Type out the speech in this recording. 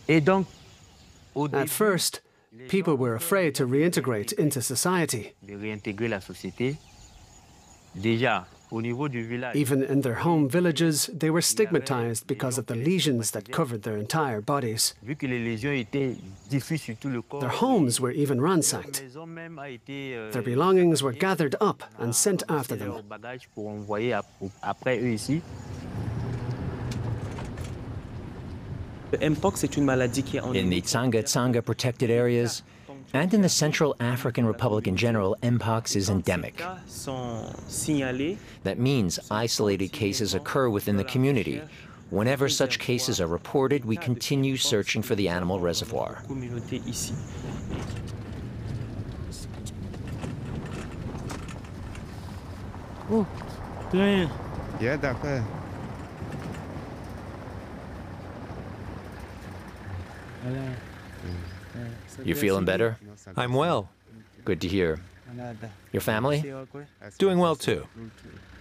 Et donc, au At début, first, people were afraid to reintegrate into society. de réintégrer la société, déjà, au niveau du village, Even in their home villages, they were stigmatized because of the lesions that covered their entire bodies. vu que les lésions étaient diffuses sur tout le corps, Their homes were even leur ransacked. maison même a été, Their belongings were saccagée. gathered up and sent On a after ramassé them. leurs bagages pour envoyer après eux ici. Le Mpox est une maladie qui est In the endémique. Tsanga Tsanga protected areas and in the Central African Republic in general, Mpox is endemic. Cas sont signalés. That means isolated cases occur within the community. Whenever such cases are reported, we continue searching for the animal reservoir. Communauté ici. Yeah, d'accord. You feeling better? I'm well. Good to hear. Your family? Doing well, too.